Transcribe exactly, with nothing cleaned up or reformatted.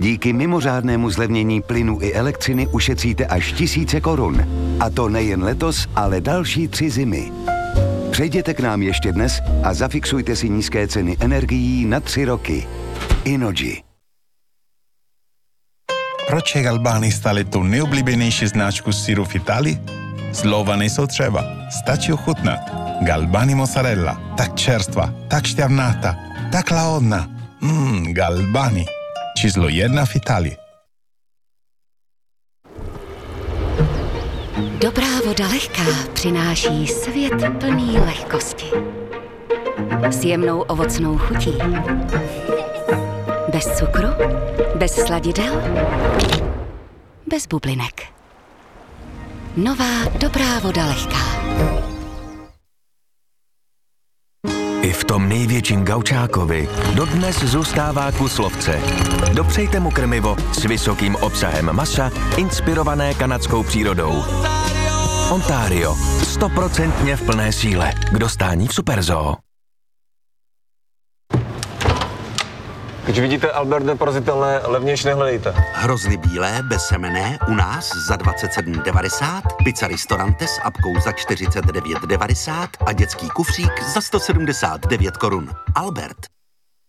Díky mimořádnému zlevnění plynu i elektřiny ušetříte až tisíce korun. A to nejen letos, ale další tři zimy. Přejděte k nám ještě dnes a zafixujte si nízké ceny energií na tři roky. Innogy. Proč je Galbani stále tou nejoblíbenější značku syru v Itálii? Slova nejsou třeba, stačí ochutnat. Galbani mozzarella, tak čerstva, tak šťavnatá, tak lahodná. Mmm, Galbani. Číslo jedna v Itálii. Dobrá voda lehká přináší svět plný lehkosti. S jemnou ovocnou chutí. Bez cukru, bez sladidel, bez bublinek. Nová dobrá voda lehká. I v tom největším gaučákovi dodnes zůstává kus lovce. Dopřejte mu krmivo s vysokým obsahem masa, inspirované kanadskou přírodou. Ontario. Stoprocentně v plné síle. K dostání v Superzoo. Když vidíte Albert neporazitelné, levnější nehledejte. Hrozny bílé, bezsemenné, u nás za dvacet sedm devadesát, pizza Ristorante s apkou za čtyřicet devět devadesát a dětský kufřík za sto sedmdesát devět korun. Albert.